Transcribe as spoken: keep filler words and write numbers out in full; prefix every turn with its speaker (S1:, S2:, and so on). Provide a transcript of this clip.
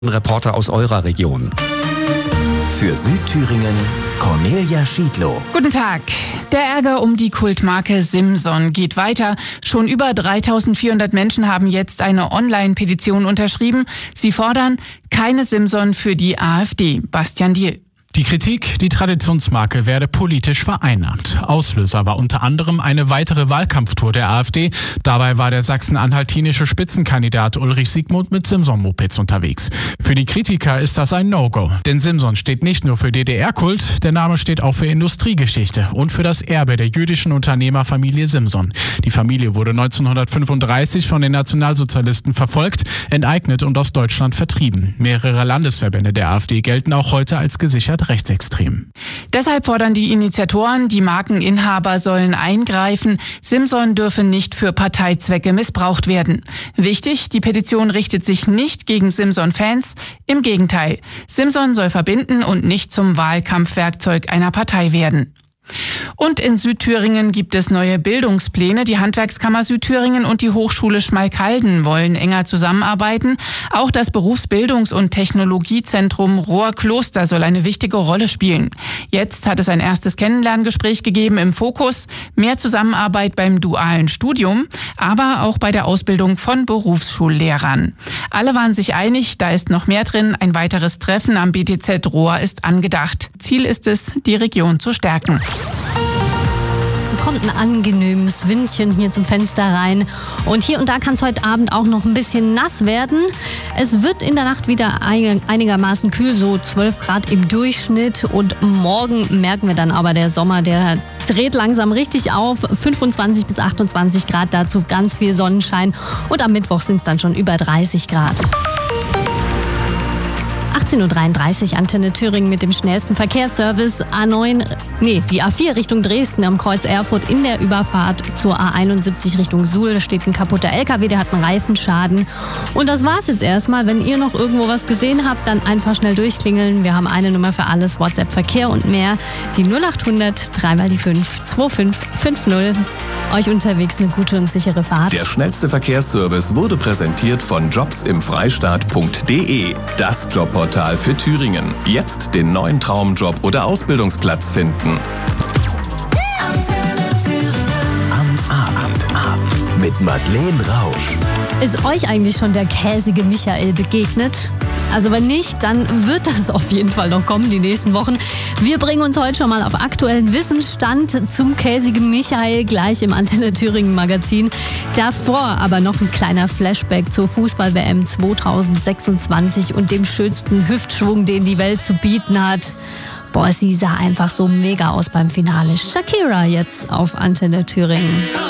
S1: Reporter aus eurer Region.
S2: Für Südthüringen Cornelia Schiedlow.
S3: Guten Tag. Der Ärger um die Kultmarke Simson geht weiter. Schon über dreitausendvierhundert Menschen haben jetzt eine Online-Petition unterschrieben. Sie fordern keine Simson für die AfD. Bastian Diehl.
S4: Die Kritik, die Traditionsmarke werde politisch vereinnahmt. Auslöser war unter anderem eine weitere Wahlkampftour der AfD. Dabei war der sachsen-anhaltinische Spitzenkandidat Ulrich Siegmund mit Simson-Mopeds unterwegs. Für die Kritiker ist das ein No-Go. Denn Simson steht nicht nur für D D R-Kult, der Name steht auch für Industriegeschichte und für das Erbe der jüdischen Unternehmerfamilie Simson. Die Familie wurde neunzehnhundertfünfunddreißig von den Nationalsozialisten verfolgt, enteignet und aus Deutschland vertrieben. Mehrere Landesverbände der AfD gelten auch heute als gesichert rechtsextrem.
S3: Deshalb fordern die Initiatoren, die Markeninhaber sollen eingreifen. Simson dürfe nicht für Parteizwecke missbraucht werden. Wichtig, die Petition richtet sich nicht gegen Simson-Fans. Im Gegenteil, Simson soll verbinden und nicht zum Wahlkampfwerkzeug einer Partei werden. Und in Südthüringen gibt es neue Bildungspläne. Die Handwerkskammer Südthüringen und die Hochschule Schmalkalden wollen enger zusammenarbeiten. Auch das Berufsbildungs- und Technologiezentrum Rohrkloster soll eine wichtige Rolle spielen. Jetzt hat es ein erstes Kennenlerngespräch gegeben im Fokus. Mehr Zusammenarbeit beim dualen Studium, aber auch bei der Ausbildung von Berufsschullehrern. Alle waren sich einig, da ist noch mehr drin. Ein weiteres Treffen am B T Z Rohr ist angedacht. Ziel ist es, die Region zu stärken.
S5: Kommt ein angenehmes Windchen hier zum Fenster rein. Und hier und da kann es heute Abend auch noch ein bisschen nass werden. Es wird in der Nacht wieder einigermaßen kühl, so zwölf Grad im Durchschnitt. Und morgen merken wir dann aber, der Sommer, der dreht langsam richtig auf. fünfundzwanzig bis achtundzwanzig Grad, dazu ganz viel Sonnenschein. Und am Mittwoch sind es dann schon über dreißig Grad. achtzehn Uhr dreiunddreißig, Antenne Thüringen mit dem schnellsten Verkehrsservice. A neun, nee, die A vier Richtung Dresden am Kreuz Erfurt in der Überfahrt zur A einundsiebzig Richtung Suhl. Da steht ein kaputter L K W, der hat einen Reifenschaden. Und das war's jetzt erstmal. Wenn ihr noch irgendwo was gesehen habt, dann einfach schnell durchklingeln. Wir haben eine Nummer für alles, WhatsApp, Verkehr und mehr. Die null acht hundert, dreimal die fünf, zwei fünf fünf null. Euch unterwegs eine gute und sichere Fahrt.
S2: Der schnellste Verkehrsservice wurde präsentiert von jobsimfreistaat punkt de. Das Jobportal für Thüringen. Jetzt den neuen Traumjob oder Ausbildungsplatz finden. Am Abend mit Madeleine Rausch.
S5: Ist euch eigentlich schon der käsige Michael begegnet? Also wenn nicht, dann wird das auf jeden Fall noch kommen die nächsten Wochen. Wir bringen uns heute schon mal auf aktuellen Wissensstand zum käsigen Michael gleich im Antenne Thüringen Magazin. Davor aber noch ein kleiner Flashback zur Fußball-W M zweitausendsechsundzwanzig und dem schönsten Hüftschwung, den die Welt zu bieten hat. Boah, sie sah einfach so mega aus beim Finale. Shakira jetzt auf Antenne Thüringen.